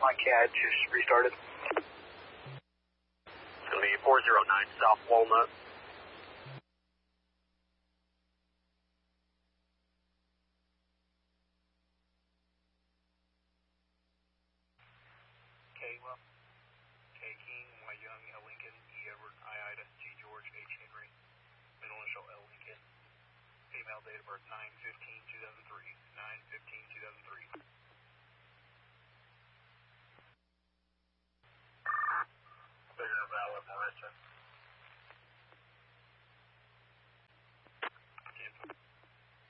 My CAD just restarted. It's going to be 409 South Walnut. Kayla, K King, Y Young, L Lincoln, E Edward, I Ida, G George, H Henry, middle initial L Lincoln, female date of birth 9/15/2003, 9/15/2003.